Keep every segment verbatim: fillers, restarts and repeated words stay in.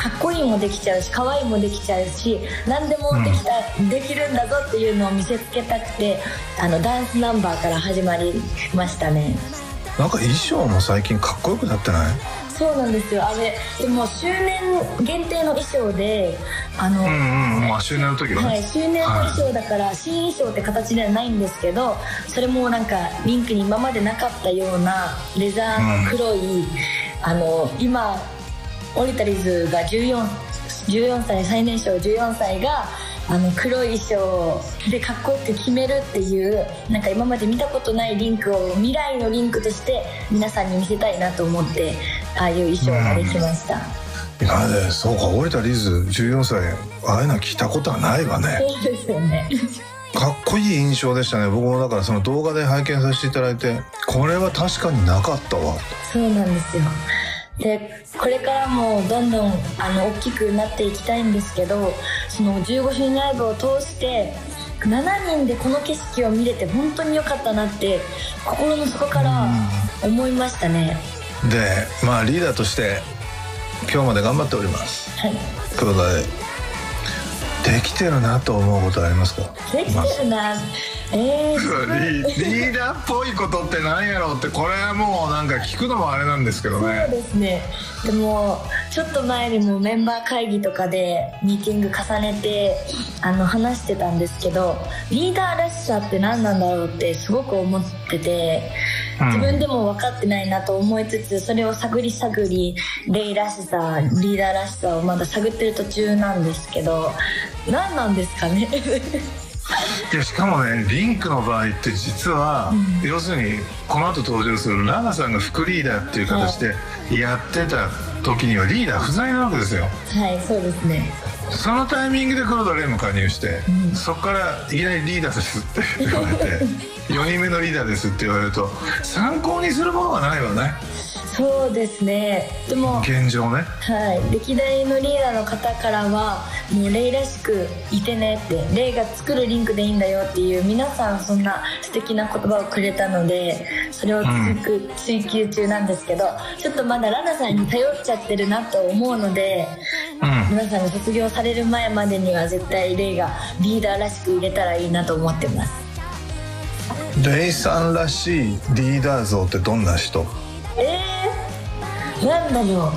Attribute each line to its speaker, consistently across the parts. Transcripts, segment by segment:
Speaker 1: かっこいいもできちゃうし可愛いもできちゃうし何でもできた、うん、できるんだぞっていうのを見せつけたくてあのダンスナンバーから始まりましたね。
Speaker 2: なんか衣装も最近かっこよくなってない？
Speaker 1: そうなんですよ。あれでも周年限定の衣装であの、
Speaker 2: うんうん、まあ周年の時はね、
Speaker 1: はい、周年の衣装だから、はい、新衣装って形ではないんですけどそれもなんかリンクに今までなかったようなレザーの黒い、うん、あの今オリタリーズがじゅうよん、じゅうよんさい最年少じゅうよんさいがあの黒い衣装でかっこよく決めるっていうなんか今まで見たことないリンクを未来のリンクとして皆さんに見せたいなと思ってああいう衣装ができました。
Speaker 2: 今までそうかオリタリーズじゅうよんさいああいうの着たことはないわね。
Speaker 1: そうですよね。
Speaker 2: かっこいい印象でしたね。僕もだからその動画で拝見させていただいてこれは確かになかったわ。
Speaker 1: そうなんですよ。でこれからもどんどんあの大きくなっていきたいんですけどそのじゅうごしゅうねんライブを通してしちにんでこの景色を見れて本当に良かったなって心の底から思いましたね。
Speaker 2: でまあリーダーとして今日まで頑張っております。
Speaker 1: はい。
Speaker 2: 黒田でできてるなと思うことありますか？
Speaker 1: できてるな、えー、
Speaker 2: リ, リーダーっぽいことって何やろうってこれはもうなんか聞くのもあれなんですけどね。
Speaker 1: そうですね。でもちょっと前にもメンバー会議とかでミーティング重ねてあの話してたんですけどリーダーらしさって何なんだろうってすごく思ってて自分でも分かってないなと思いつつそれを探り探りレイらしさリーダーらしさをまだ探ってる途中なんですけど何なんですかね。
Speaker 2: でしかもねリンクの場合って実は、うん、要するにこの後登場するラナさんが副リーダーっていう形でやってた時にはリーダー不在なわけですよ。
Speaker 1: はい、そうですね。
Speaker 2: そのタイミングで黒田レイも加入して、うん、そこからいきなりリーダーですって言われてよにんめのリーダーですって言われると参考にするものがないわね。
Speaker 1: そうですね。でも
Speaker 2: 現状ね、
Speaker 1: はい、歴代のリーダーの方からはもうレイらしくいてねってレイが作るリンクでいいんだよっていう皆さんそんな素敵な言葉をくれたのでそれを追求、うん、追求中なんですけどちょっとまだラナさんに頼っちゃってるなと思うので、うん、皆さんが卒業される前までには絶対レイがリーダーらしく入れたらいいなと思ってます。
Speaker 2: レイさんらしいリーダー像ってどんな人？
Speaker 1: えー、なんだろう。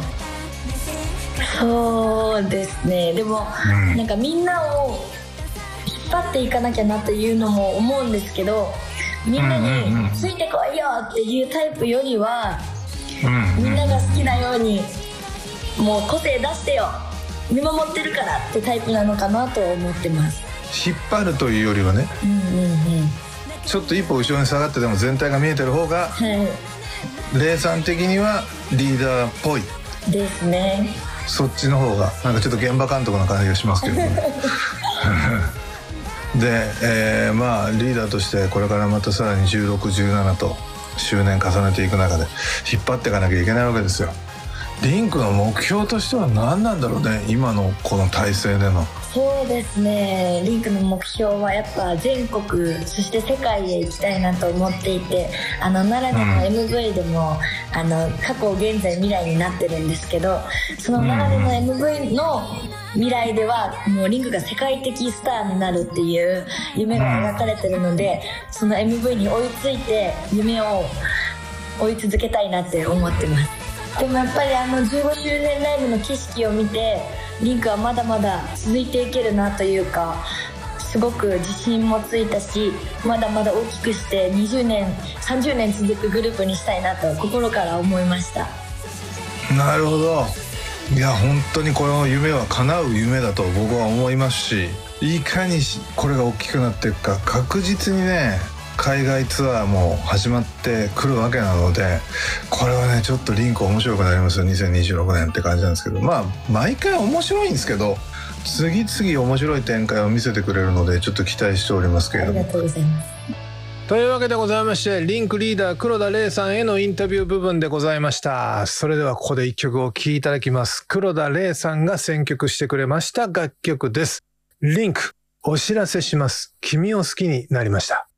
Speaker 1: そうですね。でも、うん、なんかみんなを引っ張っていかなきゃなというのも思うんですけどみんなについてこいよっていうタイプよりは、うん、みんなが好きなようにもう個性出してよ見守ってるからってタイプなのかなと思ってます。
Speaker 2: 引っ張るというよりはね、うんうんうん、ちょっと一歩後ろに下がってでも全体が見えてる方が、はい、レイさん的にはリーダーっぽい
Speaker 1: ですね。
Speaker 2: そっちの方がなんかちょっと現場監督な感じがしますけどねで、えー、まあリーダーとしてこれからまたさらにじゅうろく、じゅうななと周年重ねていく中で引っ張っていかなきゃいけないわけですよ。リンクの目標としては何なんだろうね今のこの体制での。
Speaker 1: そうですね。リンクの目標はやっぱ全国そして世界へ行きたいなと思っていてあの奈良での エムブイ でも、うん、あの過去現在未来になってるんですけどその奈良での エムブイ の未来ではもうリンクが世界的スターになるっていう夢が描かれてるのでその エムブイ に追いついて夢を追い続けたいなって思ってます。でもやっぱりあのじゅうごしゅうねんライブの景色を見てリンクはまだまだ続いていけるなというかすごく自信もついたしまだまだ大きくしてにじゅうねんさんじゅうねん続くグループにしたいなと心から思いました。
Speaker 2: なるほど。いや本当にこの夢は叶う夢だと僕は思いますしいかにこれが大きくなっていくか確実にね海外ツアーも始まってくるわけなのでこれはねちょっとリンク面白くなりますよにせんにじゅうろくねんって感じなんですけどまあ毎回面白いんですけど次々面白い展開を見せてくれるのでちょっと期待しておりますけれども。
Speaker 1: ありがとうございます。
Speaker 2: というわけでございましてリンクリーダー黒田レイさんへのインタビュー部分でございました。それではここで一曲お聴きいただきます。黒田レイさんが選曲してくれました楽曲です。リンクお知らせします。君を好きになりました。